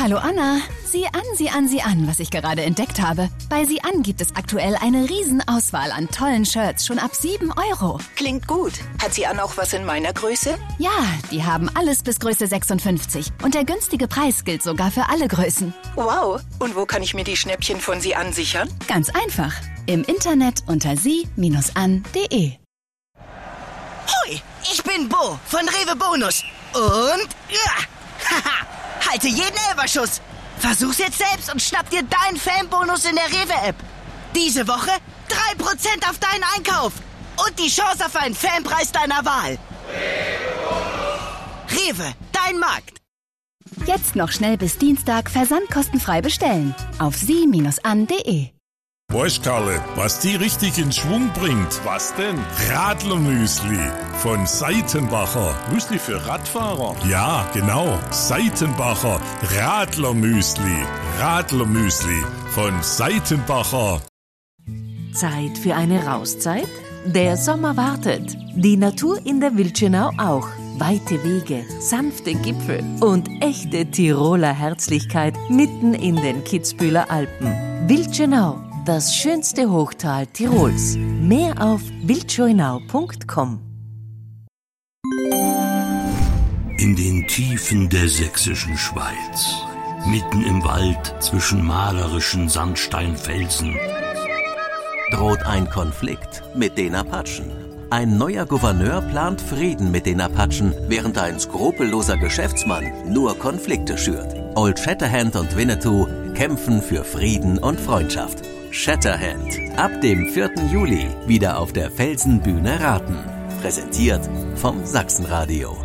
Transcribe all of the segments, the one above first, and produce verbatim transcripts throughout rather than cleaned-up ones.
Hallo Anna. Sieh an, sieh an, sieh an, was ich gerade entdeckt habe. Bei Sieh an gibt es aktuell eine Riesenauswahl an tollen Shirts, schon ab sieben Euro. Klingt gut. Hat Sieh an auch was in meiner Größe? Ja, die haben alles bis Größe sechsundfünfzig. Und der günstige Preis gilt sogar für alle Größen. Wow. Und wo kann ich mir die Schnäppchen von Sieh an sichern? Ganz einfach. Im Internet unter sie an punkt de. Hoi, ich bin Bo von Rewe Bonus. Und... Ja, haha, halte jeden Elberschuss. Versuch's jetzt selbst und schnapp dir deinen Fanbonus in der Rewe-App. Diese Woche drei Prozent auf deinen Einkauf. Und die Chance auf einen Fanpreis deiner Wahl. Rewe, dein Markt. Jetzt noch schnell bis Dienstag versandkostenfrei bestellen. Auf sie an punkt de. Weißt Karle, was die richtig in Schwung bringt? Was denn? Radlermüsli von Seitenbacher. Müsli für Radfahrer? Ja, genau. Seitenbacher Radlermüsli. Radlermüsli von Seitenbacher. Zeit für eine Rauszeit? Der Sommer wartet. Die Natur in der Wildschönau auch. Weite Wege, sanfte Gipfel und echte Tiroler Herzlichkeit mitten in den Kitzbüheler Alpen. Wildschönau, das schönste Hochtal Tirols. Mehr auf wildschönau punkt com. In den Tiefen der sächsischen Schweiz, mitten im Wald zwischen malerischen Sandsteinfelsen, droht ein Konflikt mit den Apachen. Ein neuer Gouverneur plant Frieden mit den Apachen, während ein skrupelloser Geschäftsmann nur Konflikte schürt. Old Shatterhand und Winnetou kämpfen für Frieden und Freundschaft. Shatterhand, ab dem vierten Juli wieder auf der Felsenbühne Raten. Präsentiert vom Sachsenradio.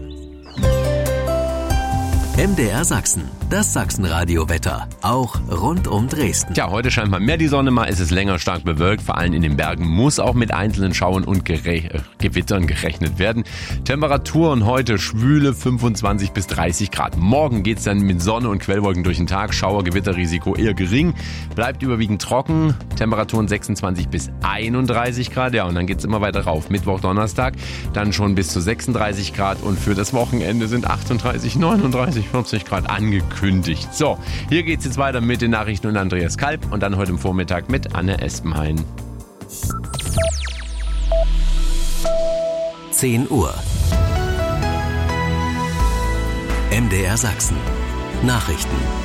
M D R Sachsen, das Sachsenradio-Wetter, auch rund um Dresden. Tja, heute scheint mal mehr die Sonne, mal ist es länger stark bewölkt, vor allem in den Bergen muss auch mit einzelnen Schauern und Gere- äh, Gewittern gerechnet werden. Temperaturen heute schwüle fünfundzwanzig bis dreißig Grad. Morgen geht's dann mit Sonne und Quellwolken durch den Tag, Schauer, Gewitterrisiko eher gering, bleibt überwiegend trocken, Temperaturen sechsundzwanzig bis einunddreißig Grad, ja und dann geht's immer weiter rauf. Mittwoch, Donnerstag, dann schon bis zu sechsunddreißig Grad und für das Wochenende sind achtunddreißig, neununddreißig, fünfzig Grad angekündigt. So, hier geht's jetzt weiter mit den Nachrichten und Andreas Kalb und dann heute im Vormittag mit Anne Espenhain. zehn Uhr. M D R Sachsen. Nachrichten.